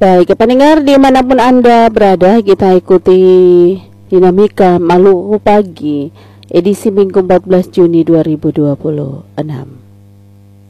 Baik, pendengar dimanapun Anda berada, kita ikuti dinamika Maluku Pagi edisi Minggu 14 Juni 2026.